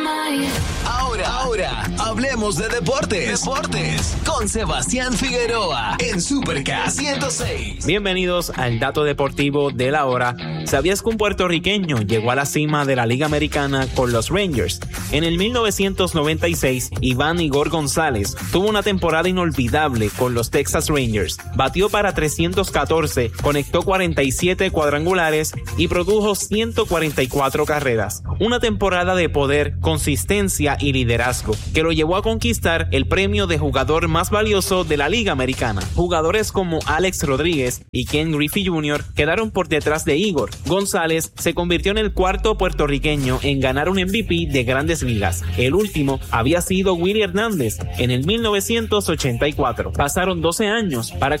Ahora, hablemos de deportes. Con Sebastián Figueroa en Supercast 106. Bienvenidos al dato deportivo de la hora. ¿Sabías que un puertorriqueño llegó a la cima de la Liga Americana con los Rangers? En el 1996, Iván Igor González tuvo una temporada inolvidable con los Texas Rangers. Batió para 314, conectó 47 cuadrangulares y produjo 144 carreras. Una temporada de poder, consistencia y liderazgo que lo llevó a conquistar el premio de jugador más valioso de la Liga Americana. Jugadores como Alex Rodríguez y Ken Griffey Jr. quedaron por detrás de Igor. González se convirtió en el cuarto puertorriqueño en ganar un MVP de Grandes Ligas. El último había sido Willie Hernández en el 1984. Pasaron 12 años para